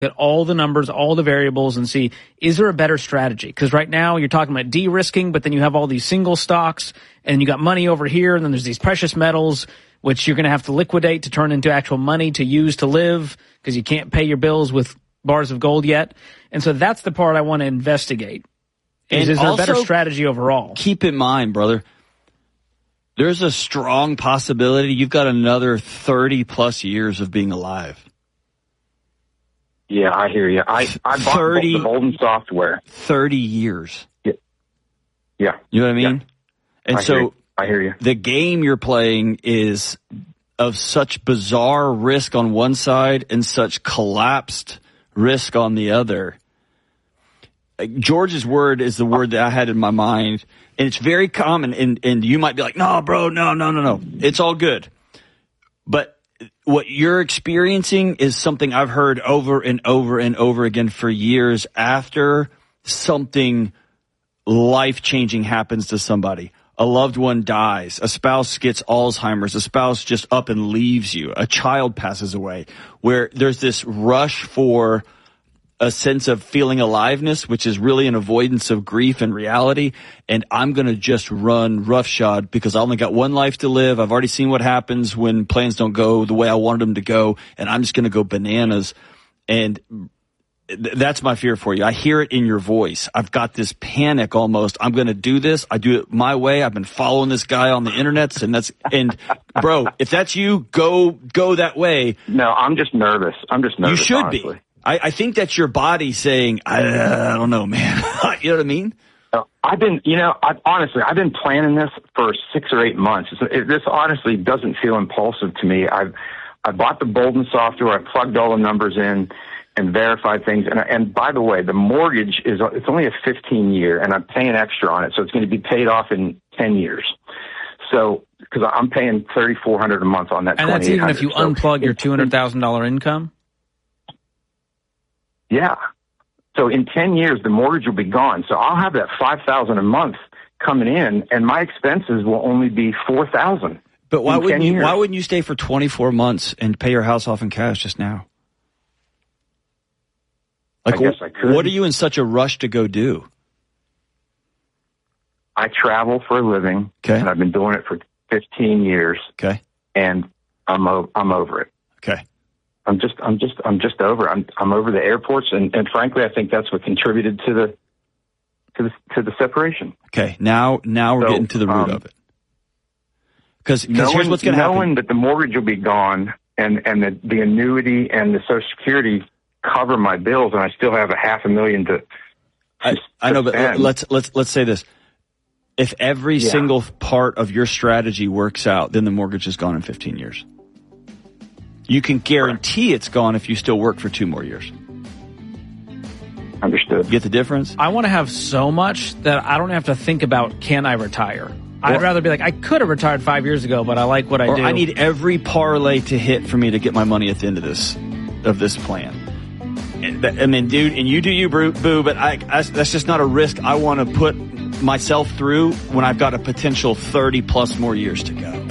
at all the numbers, all the variables, and see, is there a better strategy? Because right now you're talking about de-risking, but then you have all these single stocks, and you got money over here, and then there's these precious metals, which you're going to have to liquidate to turn into actual money to use to live, because you can't pay your bills with bars of gold yet. And so that's the part I want to investigate. Is there a better strategy overall? Keep in mind, brother, there's a strong possibility you've got another 30-plus years of being alive. Yeah, I hear you. I bought the Bolden software. 30 years. Yeah. You know what I mean? Yeah. And I hear you. The game you're playing is of such bizarre risk on one side and such collapsed risk on the other. George's word is the word that I had in my mind, and it's very common, and you might be like, no, bro, no. It's all good. But what you're experiencing is something I've heard over and over and over again for years after something life-changing happens to somebody. A loved one dies. A spouse gets Alzheimer's. A spouse just up and leaves you. A child passes away. Where there's this rush for a sense of feeling aliveness, which is really an avoidance of grief and reality. And I'm going to just run roughshod because I only got one life to live. I've already seen what happens when plans don't go the way I wanted them to go. And I'm just going to go bananas. And that's my fear for you. I hear it in your voice. I've got this panic almost. I'm going to do this. I do it my way. I've been following this guy on the internet, and bro, if that's you, go that way. No, I'm just nervous. You should honestly. be. I think that's your body saying, I don't know, man. You know what I mean? I've been planning this for 6 or 8 months. This honestly doesn't feel impulsive to me. I bought the Bolden software. I plugged all the numbers in and verified things. And by the way, the mortgage it's only a 15-year, and I'm paying extra on it, so it's going to be paid off in 10 years. So, because I'm paying $3,400 a month on that. And that's even if you unplug your $200,000 income. Yeah. So in 10 years, the mortgage will be gone. So I'll have that $5,000 a month coming in, and my expenses will only be $4,000. But why wouldn't you stay for 24 months and pay your house off in cash just now? Like, I guess I could. What are you in such a rush to go do? I travel for a living, and I've been doing it for 15 years. Okay. And I'm over it. Okay. I'm just over it. I'm over the airports, and frankly, I think that's what contributed to the separation. Okay. Now we're getting to the root of it. Because here's what's going to happen. Knowing that the mortgage will be gone, and that the annuity and the Social Security cover my bills, and I still have $500,000 to. I know, but let's say this: if every single part of your strategy works out, then the mortgage is gone in 15 years. You can guarantee it's gone if you still work for 2 more years. Understood. Get the difference? I want to have so much that I don't have to think about, can I retire? I'd rather be like, I could have retired 5 years ago, but I like what I do. I need every parlay to hit for me to get my money at the end of this plan. I mean, dude, and you do you, boo, but that's just not a risk I want to put myself through when I've got a potential 30 plus more years to go.